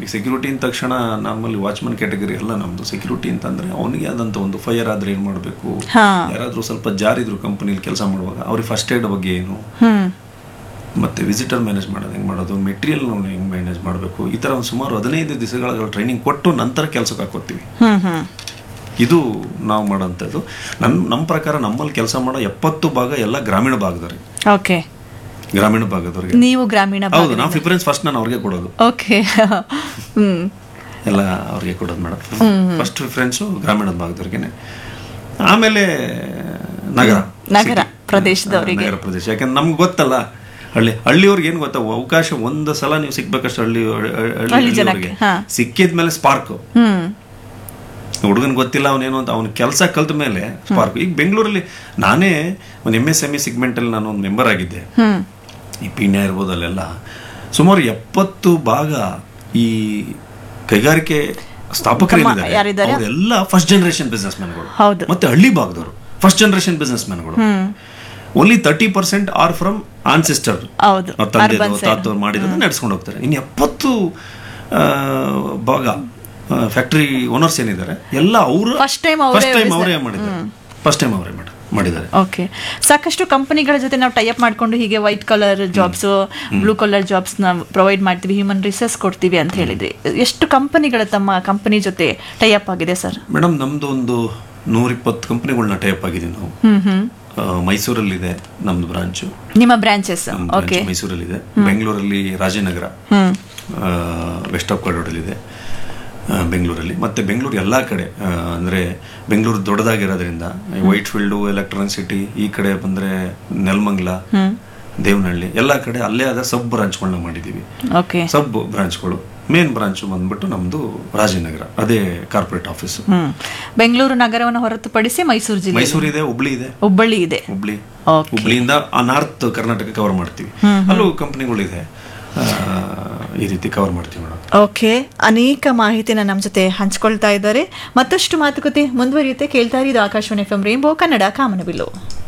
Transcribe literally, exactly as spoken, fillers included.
ಈ ಸೆಕ್ಯೂರಿಟಿ ಅಂದ ತಕ್ಷಣ ನಮ್ಮಲ್ಲಿ ವಾಚ್ಮನ್ ಕ್ಯಾಟಗರಿ ಎಲ್ಲ ನಮ್ದು. ಸೆಕ್ಯೂರಿಟಿ ಅಂತಂದ್ರೆ ಅವನಿಗೆ ಆದಂತ ಒಂದು ಫೈರ್ ಆದ್ರೆ ಏನ್ ಮಾಡಬೇಕು, ಯಾರಾದ್ರೂ ಸ್ವಲ್ಪ ಜಾರಿದ್ರು ಕಂಪನಿಲಿ ಕೆಲಸ ಮಾಡುವಾಗ ಅವ್ರಿಗೆ ಫಸ್ಟ್ ಏಡ್ ಬಗ್ಗೆ ಏನು, ಮತ್ತೆ ವಿಸಿಟರ್ ಮ್ಯಾನೇಜ್ ಮಾಡೋದು ಹೆಂಗೆ ಮಾಡೋದು, ಮೆಟೀರಿಯಲ್ ಹೆಂಗೆ ಮ್ಯಾನೇಜ್ ಮಾಡಬೇಕು, ಈ ಥರ ಒಂದು ಸುಮಾರು ಹದಿನೈದು ದಿವಸಗಳ ಟ್ರೈನಿಂಗ್ ಕೊಟ್ಟು ನಂತರ ಕೆಲಸಕ್ಕೆ ಹಾಕೋತೀವಿ. ಇದು ನಾವು ಮಾಡೋಂಥದ್ದು. ನನ್ನ ನಮ್ಮ ಪ್ರಕಾರ ನಮ್ಮಲ್ಲಿ ಕೆಲಸ ಮಾಡೋ ಎಪ್ಪತ್ತು ಭಾಗ ಎಲ್ಲ ಗ್ರಾಮೀಣ ಭಾಗದವ್ರಿಗೆ. ಓಕೆ, ಗ್ರಾಮೀಣ ಭಾಗದವ್ರಿಗೆ. ನೀವು ಗ್ರಾಮೀಣ? ಹೌದು, ನಾವು ಪ್ರಿಫರೆನ್ಸ್ ಫಸ್ಟ್ ನಾನು ಅವ್ರಿಗೆ ಕೊಡೋದು. ಓಕೆ, ಎಲ್ಲ ಅವ್ರಿಗೆ ಕೊಡೋದು ಮೇಡಮ್. ಫಸ್ಟ್ ಪ್ರಿಫರೆನ್ಸು ಗ್ರಾಮೀಣ ಭಾಗದವ್ರಿಗೇನೆ, ಆಮೇಲೆ ನಗರ ನಗರ ಪ್ರದೇಶದವರಿಗೆ. ನಗರ ಪ್ರದೇಶ, ಯಾಕಂದ್ರೆ ನಮ್ಗೆ ಗೊತ್ತಲ್ಲ ಹಳ್ಳಿ ಹಳ್ಳಿಯವ್ರಿಗೆ ಏನ್ ಗೊತ್ತಾ, ಅವಕಾಶ ಒಂದು ಸಲ ನೀವು ಸಿಗ್ಬೇಕಷ್ಟು ಹಳ್ಳಿ ಹಳ್ಳಿಯವರಿಗೆ ಸಿಕ್ಕಿದ್ಮೇಲೆ ಸ್ಪಾರ್ಕ್. ಹುಡುಗನ್ ಗೊತ್ತಿಲ್ಲ ಅವನೇನು ಅಂತ, ಅವ್ನ ಕೆಲಸ ಕಲ್ತ ಮೇಲೆ ಸ್ಪಾರ್ಕ್. ಈಗ ಬೆಂಗಳೂರಲ್ಲಿ ನಾನೇ ಒಂದು M S M E segment ಅಲ್ಲಿ ನಾನು ಒಂದು ಮೆಂಬರ್ ಆಗಿದ್ದೆ. ಈ ಪೀಣ್ಯ ಇರ್ಬೋದು, ಅಲ್ಲೆಲ್ಲ ಸುಮಾರು ಎಪ್ಪತ್ತು ಭಾಗ ಈ ಕೈಗಾರಿಕೆ ಸ್ಥಾಪಕರೇನಿದ್ದಾರೆ ಅವರೆಲ್ಲ ಫಸ್ಟ್ ಜನರೇಷನ್ ಬಿಸ್ನೆಸ್ ಮ್ಯಾನ್ಗಳು, ಮತ್ತೆ ಹಳ್ಳಿ ಭಾಗದವರು first generation business ಮ್ಯಾನ್ಗಳು. Only thirty percent are from ancestor, ತಂದೆ ತಾತವ್ರು ಮಾಡಿರೋದು ನಡೆಸ್ಕೊಂಡು ಹೋಗ್ತಾರೆ. ಇನ್ನು ಎಪ್ಪತ್ತು ಭಾಗ ಫ್ಯಾಕ್ಟರಿ ಓನರ್ಸ್ ಏನಿದ್ದಾರೆ ಎಲ್ಲ ಅವರು ಫಸ್ಟ್ ಟೈಮ್ ಅವರೇ ಮಾಡಿದ್ದಾರೆ. ಫಸ್ಟ್ ಟೈಮ್ ಅವರೇ ಮಾಡಿದ್ದಾರೆ. ಓಕೆ, ಸಾಕಷ್ಟು ಕಂಪನಿಗಳ ಜೊತೆ ನಾವು ಟೈ ಅಪ್ ಮಾಡ್ಕೊಂಡು ಹೀಗೆ white colour jobs, blue colour jobs ನ ಪ್ರೊವೈಡ್ ಮಾಡ್ತೀವಿ, ಹ್ಯೂಮನ್ ರಿಸೋರ್ಸ್ ಕೊಡ್ತೀವಿ ಅಂತ ಹೇಳಿದ್ರಿ. ಎಷ್ಟು ಕಂಪನಿಗಳ ತಮ್ಮ ಕಂಪನಿ ಜೊತೆ ಟೈ ಅಪ್ ಆಗಿದೆ ಸರ್? ಮೇಡಮ್, ನಮ್ದು ಒಂದು ನೂರ ಇಪ್ಪತ್ತು ಕಂಪನಿಗಳನ್ನ ಟೈ ಅಪ್ ಆಗಿದ್ದೀವಿ ನಾವು. ಮೈಸೂರಲ್ಲಿದೆ ನಮ್ದು ಬ್ರಾಂಚ್. ನಿಮ್ಮ ಬ್ರಾಂಚಸ್? ಓಕೆ, ಮೈಸೂರಲ್ಲಿದೆ, ಬೆಂಗಳೂರಲ್ಲಿ ರಾಜನಗರ, ವೆಸ್ಟ್ ಆಫ್ ಕಾಡೋಡಲ್ಲಿದೆ ಬೆಂಗಳೂರಲ್ಲಿ, ಮತ್ತೆ ಬೆಂಗಳೂರು ಎಲ್ಲ ಕಡೆ ಅಂದರೆ Bengaluru ದೊಡ್ಡದಾಗಿರೋದ್ರಿಂದ white field, electronic city, ಈ ಕಡೆ ಬಂದರೆ ನೆಲಮಂಗಲ, ದೇವನಹಳ್ಳಿ, ಎಲ್ಲ ಕಡೆ ಅಲ್ಲೇ ಆದ ಸಬ್ ಬ್ರಾಂಚ್ಗಳನ್ನ ಮಾಡಿದ್ದೀವಿ. ಸಬ್ ಬ್ರಾಂಚ್ಗಳು. ಮೇನ್ ಬ್ರಾಂಚ್ ಬಂದ್ಬಿಟ್ಟು ನಮ್ದು ರಾಜನಗರ, ಅದೇ ಕಾರ್ಪೊರೇಟ್ ಆಫೀಸ್. ಬೆಂಗಳೂರು ನಗರವನ್ನು ಹೊರತುಪಡಿಸಿ ಮೈಸೂರು ಜಿಲ್ಲೆ, ಮೈಸೂರು ಇದೆ, ಹುಬ್ಳಿ ಇದೆ. ಹುಬ್ಬಳ್ಳಿ ಇದೆ. ಹುಬ್ಳಿ ಹುಬ್ಳಿಯಿಂದ ಆ ನಾರ್ತ್ ಕರ್ನಾಟಕ ಕವರ್ ಮಾಡ್ತೀವಿ. ಅಲ್ಲೂ ಕಂಪನಿಗಳಿದೆ, ಈ ರೀತಿ ಕವರ್ ಮಾಡ್ತೀವಿ ಮೇಡಮ್. ಓಕೆ, ಅನೇಕ ಮಾಹಿತಿನ ನಮ್ಮ ಜೊತೆ ಹಂಚ್ಕೊಳ್ತಾ ಇದ್ದಾರೆ. ಮತ್ತಷ್ಟು ಮಾತುಕತೆ ಮುಂದುವರಿಯುತ್ತೆ. ಕೇಳ್ತಾ ಇರೋದು Akashvani F M rainbow Kannada ಕಾಮನಬಿಲ್ಲು.